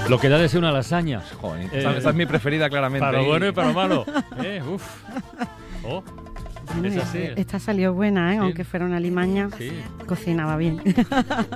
Lo que da de ser una lasaña. Joder, esta es mi preferida, claramente. Para lo bueno y para lo malo. Uf. Oh. Bueno, Es así. esta salió buena, ¿eh? Sí. Aunque fuera una limaña, Sí. cocinaba bien.